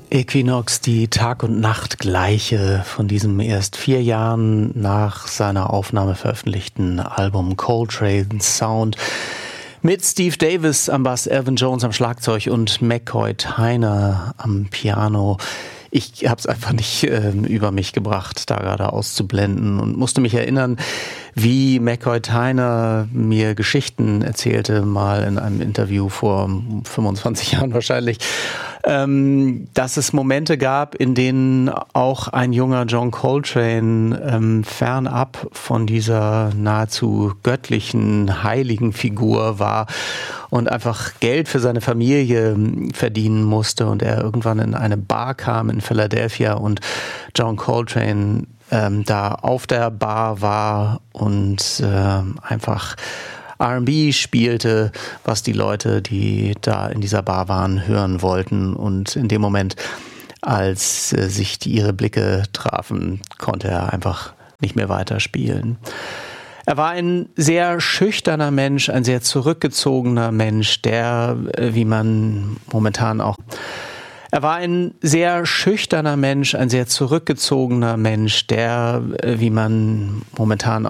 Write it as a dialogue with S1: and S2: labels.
S1: Equinox, die Tag- und Nacht-Gleiche von diesem erst 4 Jahren nach seiner Aufnahme veröffentlichten Album Coltrane Sound mit Steve Davis am Bass, Elvin Jones am Schlagzeug und McCoy Tyner am Piano. Ich habe es einfach nicht über mich gebracht, da gerade auszublenden und musste mich erinnern, wie McCoy Tyner mir Geschichten erzählte, mal in einem Interview vor 25 Jahren wahrscheinlich, dass es Momente gab, in denen auch ein junger John Coltrane fernab von dieser nahezu göttlichen, heiligen Figur war und einfach Geld für seine Familie verdienen musste und er irgendwann in eine Bar kam in Philadelphia und John Coltrane da auf der Bar war und einfach R&B spielte, was die Leute, die da in dieser Bar waren, hören wollten. Und in dem Moment, als sich ihre Blicke trafen, konnte er einfach nicht mehr weiterspielen. Er war ein sehr schüchterner Mensch, ein sehr zurückgezogener Mensch, der, wie man momentan auch... Er war ein sehr schüchterner Mensch, ein sehr zurückgezogener Mensch, der, wie man momentan